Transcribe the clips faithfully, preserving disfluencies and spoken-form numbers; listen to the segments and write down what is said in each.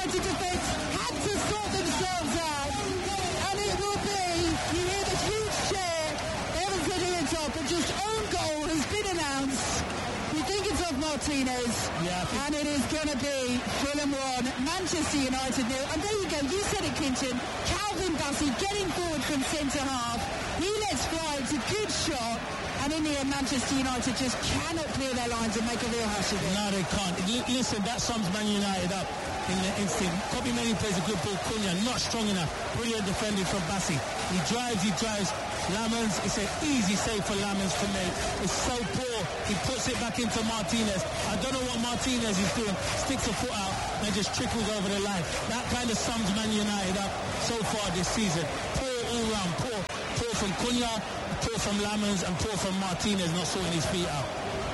United defence had to sort themselves out. And it will be, you hear the huge cheer, Everton here top, and just own goal has been announced. We think it's of Martinez, yeah, and it is going to be Fulham one, Manchester United nil. And there you go, you said it, Clinton. Calvin Bassey getting forward from centre half. He lets fly, it's a good shot. And in the end, Manchester United just cannot clear their lines and make a real hash of it. No, they can't. L- listen, that sums Man United up in the instant. Kobbie Mainoo plays a good ball. Cunha, not strong enough. Brilliant defending from Bassey. He drives, he drives. Lamens, it's an easy save for Lamens to make. It's so poor. He puts it back into Martinez. I don't know what Martinez is doing. Sticks a foot out and just trickles over the line. That kind of sums Man United up so far this season. Poor all round. Poor, poor from Cunha, poor from Lamens, and poor from Martinez not sorting his feet out.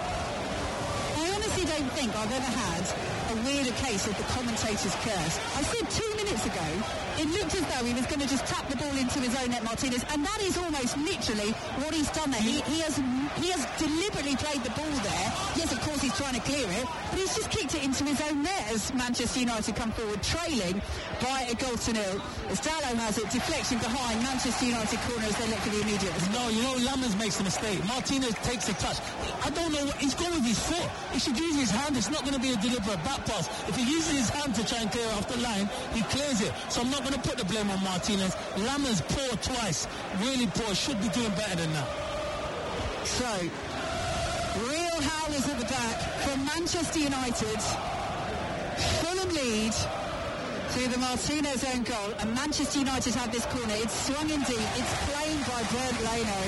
I honestly don't think I've ever had a weirder case of the commentator's curse. I said two minutes ago, it looked as though he was going to just tap the ball into his own net, Martinez, and that is almost literally what he's done there. He, he has he has deliberately played the ball there. Yes, of course, he's trying to clear it, but he's just kicked it into his own net as Manchester United come forward, trailing by a goal to nil. As Dalot has it, deflection behind Manchester United corner as they look for the immediate response. No, you know, Lamens makes a mistake. Martinez takes a touch. I don't know, he's going with his foot. He should use his hand. It's not going to be a deliberate back pass. If he uses his hand to try and clear off the line, he clears it. So I'm not going to put the blame on Martinez. Lamens poor twice. Really poor. Should be doing better than that. So, real howlers at the back from Manchester United. Fulham lead through the Martinez own goal, and Manchester United have this corner. It's swung in deep. It's claimed by Bernd Leno.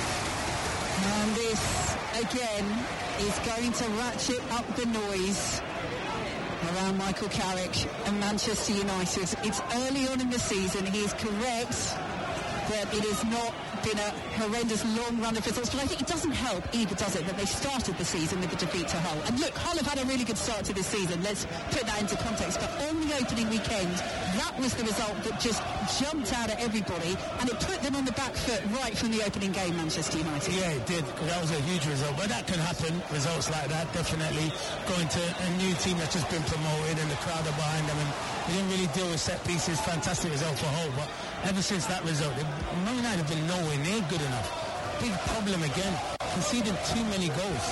And this, again, is going to ratchet up the noise around Michael Carrick and Manchester United. It's early on in the season. He is correct that it has not been a horrendous long run of results, but I think it doesn't help either, does it, that they started the season with the defeat to Hull. And look, Hull have had a really good start to this season. Let's put that into context. But on the opening weekend, that was the result that just jumped out at everybody, and it put them on the back foot right from the opening game, Manchester United. Yeah, it did, because that was a huge result. But that can happen, results like that, definitely. Going to a new team that's just been promoted and the crowd are behind them, and they didn't really deal with set pieces. Fantastic result for Hull, but ever since that result, Man United have been nowhere near good enough. Big problem again, conceding too many goals.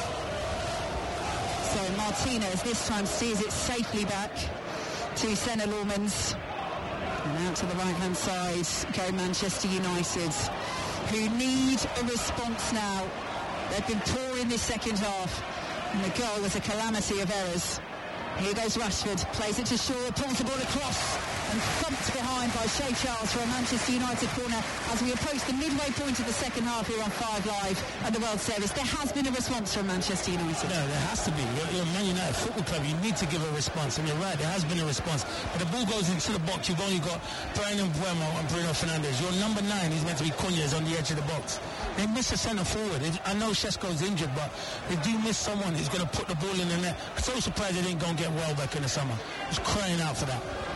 So Martinez this time steers it safely back to Senna Lormans. And out to the right-hand side go Manchester United, who need a response now. They've been poor in this second half, and the goal was a calamity of errors. Here goes Rashford, plays it to Shaw, pulls the ball across and thumped behind by Shea Charles for a Manchester United corner as we approach the midway point of the second half here on Five Live and the World Service. There has been a response from Manchester United. No, there has to be. You're, you're Man United Football Club. You need to give a response, and you're right, there has been a response. But the ball goes into the box. You've only got Brian Mbeumo and Bruno Fernandes. Your number nine, he's meant to be Cunha, is on the edge of the box. They miss a centre forward. I know Šeško's injured, but they do miss someone who's going to put the ball in the net. I'm so surprised they didn't go and get Welbeck in the summer. Just crying out for that.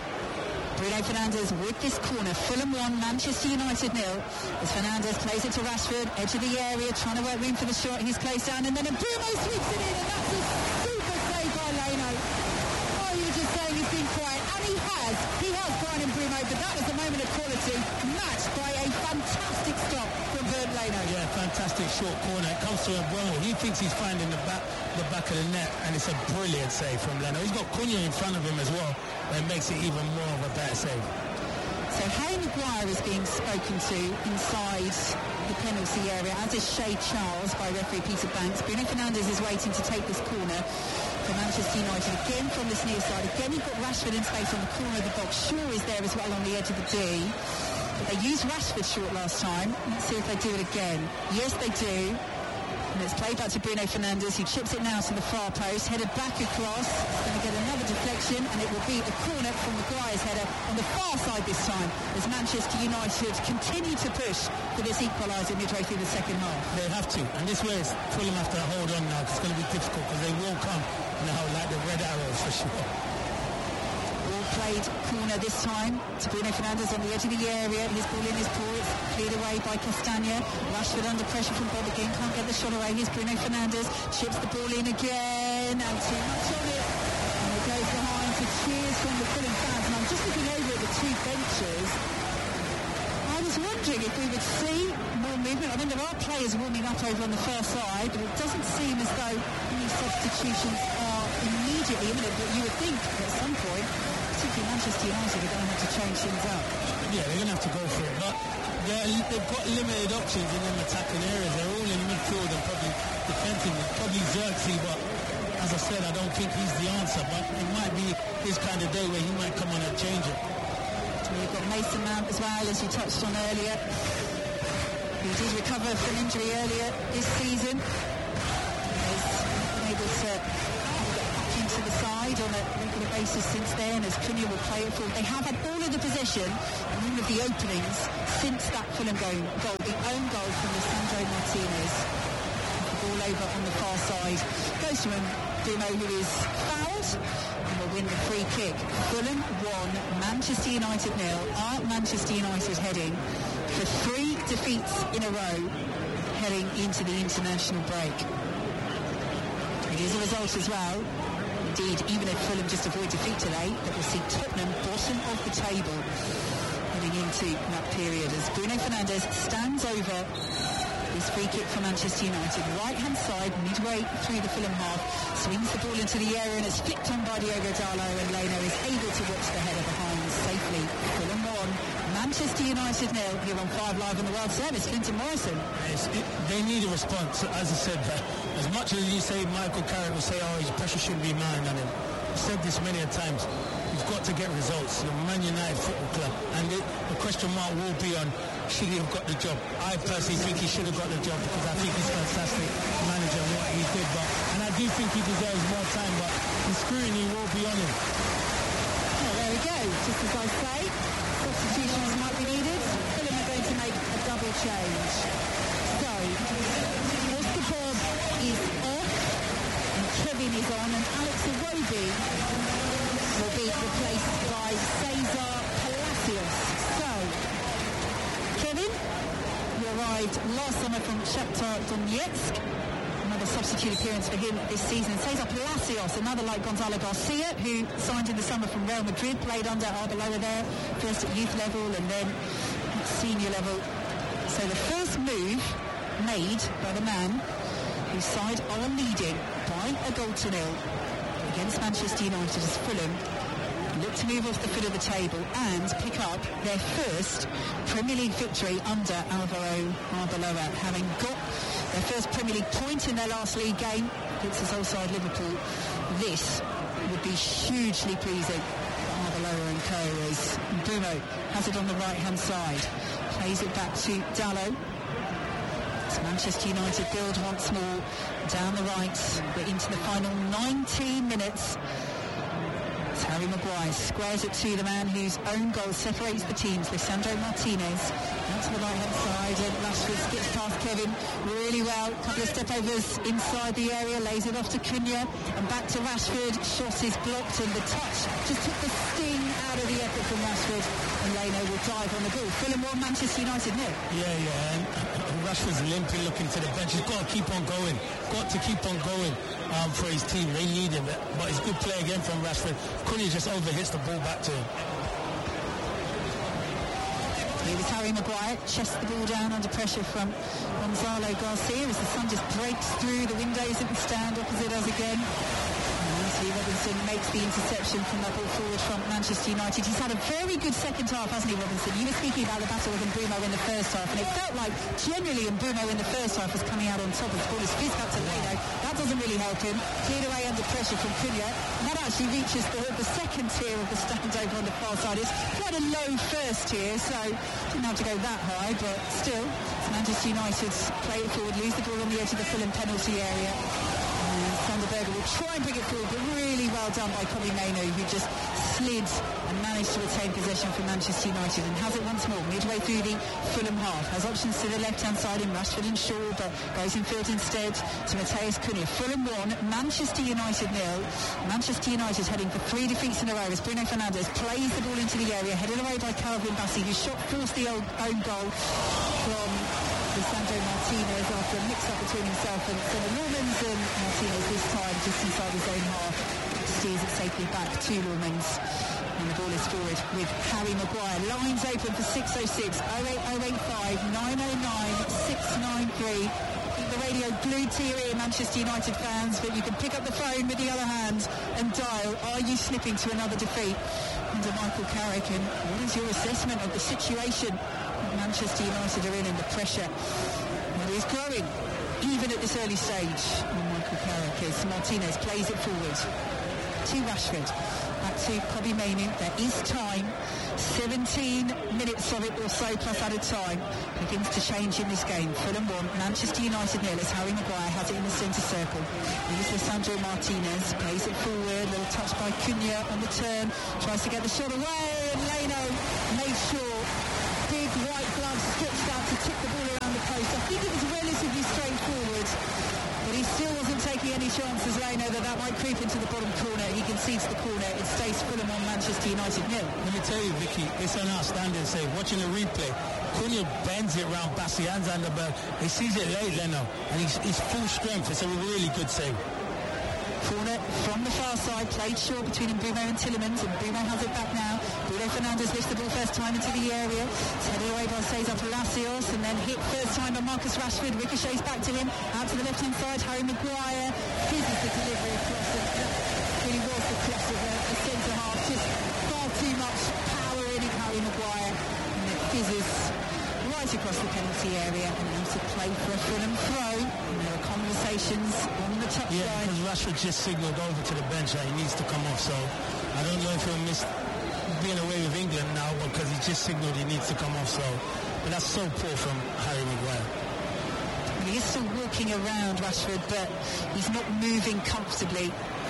Bruno Fernandes with this corner. Fulham one, Manchester United nil. As Fernandes plays it to Rashford, edge of the area, trying to work room for the shot. He's closed down, and then Mbeumo sweeps it in, and that's a super save by Leno. Oh, you were just saying he's been quiet, and he has. He has, Brian Mbeumo, but that was a moment of quality, matched by a fantastic stop from Bernd Leno. Yeah, fantastic short corner. It comes to Mbeumo. He thinks he's finding the back, the back of the net, and it's a brilliant save from Leno. He's got Cunha in front of him as well. That makes it even more of a better save. So Harry Maguire is being spoken to inside the penalty area, as is Shea Charles by referee Peter Banks. Bruno Fernandes is waiting to take this corner for Manchester United. Again from this near side. Again you've got Rashford in space on the corner of the box. Shaw is there as well on the edge of the D. But they used Rashford short last time. Let's see if they do it again. Yes, they do. And it's played back to Bruno Fernandes. He chips it now to the far post, headed back across. Going to get another deflection, and it will be a corner from Maguire's header on the far side this time, as Manchester United continue to push for this equaliser midway through the second half. They have to, and this way is Fulham have to hold on now. It's going to be difficult because they will come now like the red arrows for sure. Played corner this time to Bruno Fernandes on the edge of the area. His ball in his paw. It's cleared away by Castagna. Rashford under pressure from Bob again. Can't get the shot away. Here's Bruno Fernandes. Chips the ball in again. And too much on it. And it goes behind to cheers from the the Fulham fans, and I'm just looking over at the two benches. I was wondering if we would see more movement. I mean, there are players warming up over on the far side, but it doesn't seem as though any substitutions are immediately imminent, but you would think at some point, particularly Manchester United, are going to have to change things up. Yeah, they're going to have to go for it, but they've got limited options in them attacking areas. They're all in midfield and probably defensively. Probably Xerxes, but as I said, I don't think he's the answer, but it might be his kind of day where he might come on and change it. We've got Mason Mount as well, as you touched on earlier. He did recover from injury earlier this season. He's been able to get back into the side on a regular basis since then, as Cunha will play it for. They have had all of the possession and all of the openings since that Fulham goal, the own goal from Lisandro Martinez. The ball over on the far side goes to Mbeumo, who is fouled, and will win the free kick. Fulham one, Manchester United nil. Are Manchester United heading for three defeats in a row heading into the international break? It is a result as well. Indeed, even if Fulham just avoid defeat today, that will see Tottenham bottom of the table heading into that period as Bruno Fernandes stands over this free kick for Manchester United. Right-hand side, midway through the Fulham half, swings the ball into the area and is flicked on by Diogo Dalot, and Leno is able to watch the header behind safely. Fulham one, Manchester United nil. Here on Five Live on the World Service, Clinton Morrison. Yes, it, they need a response. As I said, uh, as much as you say Michael Carrick will say, oh, his pressure shouldn't be mine on him. I've said this many a times. You've got to get results. You're Man United Football Club. And the, the question mark will be on, should he have got the job? I personally think he should have got the job because I think he's a fantastic manager and what he did. But, and I do think he deserves more time, but the scrutiny will be on him. Well, there we go. Just as I say, substitutions might be needed. Fulham are going to make a double change. So, Oscar Bob is off, and Kevin is on, and Alex Iwobi will be replaced by Cesar Palacios. So, Kevin, you arrived last summer from Shakhtar Donetsk. Another substitute appearance for him this season. Cesar Palacios, another like Gonzalo Garcia, who signed in the summer from Real Madrid, played under Arbeloa there, first at youth level and then at senior level. So the first move made by the man whose side are leading by a goal to nil against Manchester United as Fulham look to move off the foot of the table and pick up their first Premier League victory under Alvaro Arbeloa, having got their first Premier League point in their last league game against his old side Liverpool. This would be hugely pleasing for Arbeloa and co, as Mbeumo has it on the right hand side, plays it back to Dalot. Manchester United build once more down the right. We're into the final nineteen minutes. It's Harry Maguire squares it to the man whose own goal separates the teams, Lisandro Martinez. Out to the right-hand side, and Rashford skips past Kevin really well. Couple of step-overs inside the area, lays it off to Cunha, and back to Rashford. Shot is blocked, and the touch just took the sting out of the effort from Rashford, and Leno will dive on the ball. Fulham one, Manchester United nil. Yeah, yeah, and Rashford's limping, looking to the bench. He's got to keep on going. Got to keep on going um, for his team. They need him, but it's good play again from Rashford. Cunha just overhits the ball back to him. Here is Harry Maguire, chests the ball down under pressure from Gonzalo Garcia as the sun just breaks through the windows at the stand opposite us again. And Anthony Robinson makes the interception from that ball forward from Manchester United. He's had a very good second half, hasn't he, Robinson? You were speaking about the battle with Mbeumo in the first half, and it felt like generally Mbeumo in the first half was coming out on top of the ball. His fist up to Leno. That doesn't really help him. Cleared away under pressure from Cunha. And that actually reaches the, the second tier of the stand over on the far side. It's quite a low first tier, so didn't have to go that high, but still, it's Manchester United's play it forward, lose the ball on the edge of the Fulham penalty area. And Sander Berge will try and bring it forward, but really well done by Kobbie Mainoo, who just slid and managed to retain possession for Manchester United and has it once more midway through the Fulham half. Has options to the left-hand side in Rashford and Shaw, but goes in field instead to Matheus Cunha. Fulham one, Manchester United nil. Manchester United heading for three defeats in a row as Bruno Fernandes plays the ball into the area, headed away by Calvin Bassey, who shot forced the own goal from Lisandro Martinez after a mix-up between himself and Senna Normans, and Martinez this time just inside his own half steers it safely back to Normans. And the ball is forward with Harry Maguire. Lines open for six oh six, oh eight oh eight five, nine oh nine, six nine three. Keep the radio glued to your ear, Manchester United fans, but you can pick up the phone with the other hand and dial, are you slipping to another defeat under Michael Carrick? And what is your assessment of the situation that Manchester United are in and the pressure? Well, it is growing, even at this early stage. And Michael Carrick, as Martinez plays it forward to Rashford. Back to Kobbie Mainoo. There is time. seventeen minutes of it or so plus added time begins to change in this game. Fulham one, Manchester United nil as Harry Maguire has it in the centre circle. Here's Lisandro Martinez, plays it forward, little touch by Cunha on the turn, tries to get the shot away, and Leno made sure, big white gloves stretched out to tip the ball around the post. I think it was relatively straightforward, but he still wasn't taking any chances, Leno, that that might creep into the bottom corner. He concedes the corner. It stays Fulham on, Manchester United nil. Let me tell you, Vicky, it's an outstanding save. Watching the replay, Cunha bends it round Bassi, hands on the ball. He sees it late, Leno, and he's, he's full strength. It's a really good save. Corner from the far side, played short between Mbeumo and Tielemans, and Mbeumo has it back now. Bruno Fernandes lifts the ball first time into the area. It's headed away by Cesar Palacios, and then hit first time by Marcus Rashford. Ricochets back to him, out to the left-hand side. Harry Maguire fizzes the delivery across, and that really was the cross of a, a centre-half. Just far too much power in it, Harry Maguire, and it fizzes right across the penalty area and out of play for a Fulham throw. And there are conversations on the touchline. Yeah, because Rashford just signalled over to the bench that he needs to come off, so I don't know if he'll miss being away with England now because he just signalled he needs to come off, so but that's so poor from Harry Maguire. He is still walking around, Rashford, but he's not moving comfortably.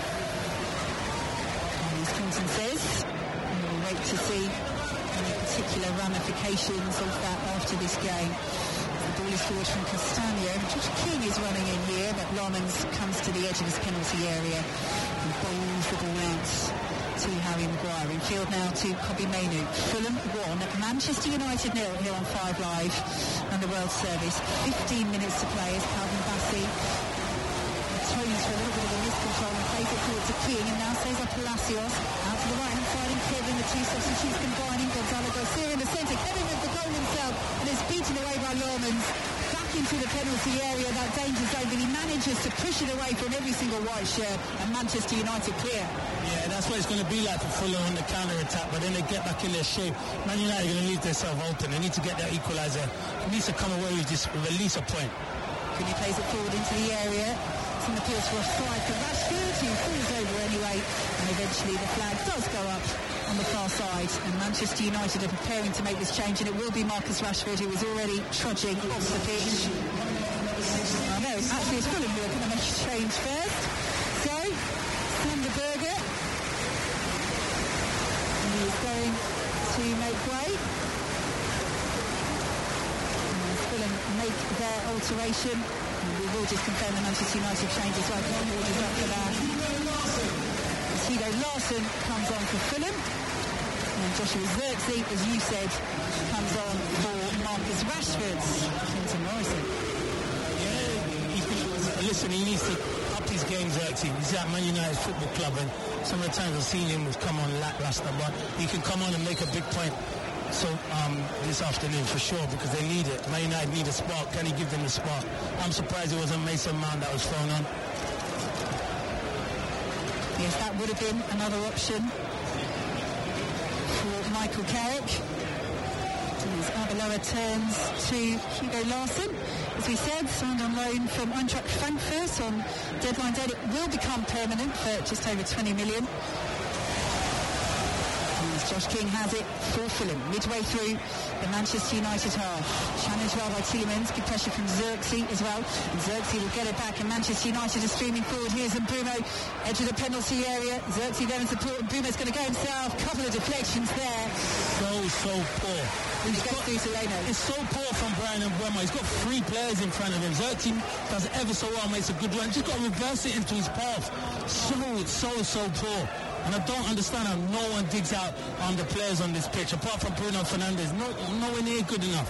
And as Clinton says, we'll wait to see any particular ramifications of that after this game. The ball is forward from Castagne. Josh King is running in here, but Lamans comes to the edge of his penalty area and bowls the ball out to Harry Maguire. In field now to Kobbie Mainoo. Fulham one, Manchester United nil here on Five Live and the World Service. fifteen minutes to play as Calvin Bassey tones for a little bit of a miscontrol and plays it forward to King, and now Cesar Palacios out to the right hand side, and Kevin, the two substitutes combining. Gonzalo Garcia in the centre. Kevin with the goal himself and is beaten away by Lamans. Back into the penalty area, that danger zone, but he manages to push it away from every single white shirt, and Manchester United clear. Yeah, that's what it's going to be like for Fulham on the counter-attack, but then they get back in their shape. Man United are going to leave themselves open. They need to get that equaliser. He needs to come away with just with at least a point. Can he plays it forward into the area? It's an appeal for a strike for Rashford, who falls over anyway, and eventually the flag does go up on the far side, and Manchester United are preparing to make this change, and it will be Marcus Rashford, who is already trudging off the pitch. I know, actually it's Fulham who are going to make a change first. So, Sander Berger, and he is going to make way. And Fulham make their alteration. And we will just confirm the Manchester United change as well. John Ward is up for that. Hugo Larsson comes on for Fulham. And Joshua Zirkzee, as you said, comes on for Marcus Rashford. Clinton Morrison. Yeah, he can, listen, he needs to up his game, Zirkzee. He's at Man United Football Club, and some of the times I've seen him was come on lackluster, but he can come on and make a big point. So um, this afternoon for sure, because they need it. Man United need a spark. Can he give them the spark? I'm surprised it wasn't Mason Mount that was thrown on. Yes, that would have been another option for Michael Carrick. His Arbeloa turns to Hugo Larsson. As we said, signed on loan from Eintracht Frankfurt on deadline date. It will become permanent for just over twenty million. Josh King has it for Fulham, midway through the Manchester United half. Challenged well by Tielemans, good pressure from Zirkzee as well. And Zirkzee will get it back, and Manchester United is streaming forward. Here's Mbeumo, edge of the penalty area. Zirkzee there in support, and Mbeumo's going to go himself. Couple of deflections there. So, so poor. He's got through to Leno. It's so poor from Brian Mbeumo. He's got three players in front of him. Zirkzee does ever so well, makes a good run. Just got to reverse it into his path. So, so, so poor. And I don't understand how no one digs out on the players on this pitch, apart from Bruno Fernandes. No, nowhere near good enough.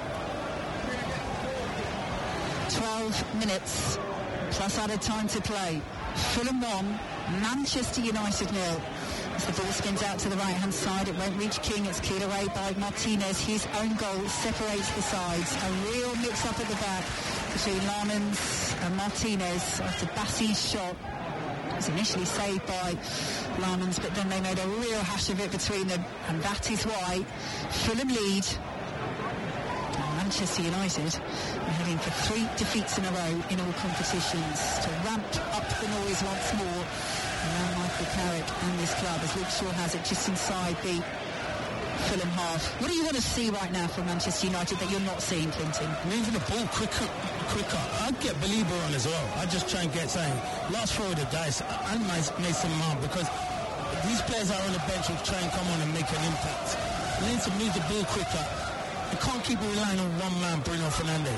twelve minutes, plus added time to play. Fulham one, Manchester United nil. As the ball spins out to the right-hand side, it won't reach King. It's cleared away by Martinez. His own goal separates the sides. A real mix-up at the back between Lamans and Martinez after Bassi's shot. It was initially saved by Lamans, but then they made a real hash of it between them, and that is why Fulham lead. And Manchester United are heading for three defeats in a row in all competitions to ramp up the noise once more around Michael Carrick and this club, as Luke Shaw has it just inside the Fulham half. What do you want to see right now from Manchester United that you're not seeing, Clinton? Moving the ball quicker, quicker. I'd get Belieber on as well. I'd just try and get something. Last throw of the dice, and Mason Mount, because these players are on the bench will try and come on and make an impact. We need to move the ball quicker. You can't keep relying on one man, Bruno Fernandes.